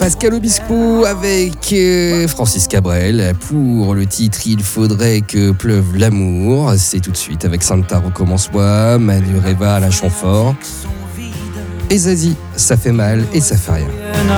Pascal Obispo avec Francis Cabrel pour le titre Il faudrait que pleuve l'amour. C'est tout de suite avec Santa Recommence-moi, Manu Reva, Alain Chamfort et Zazie, ça fait mal et ça fait rien.